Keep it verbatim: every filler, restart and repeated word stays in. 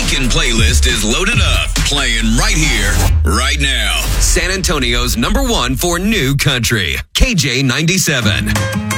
weekend playlist is loaded up, playing right here, right now. San Antonio's number one for new country, K J ninety-seven.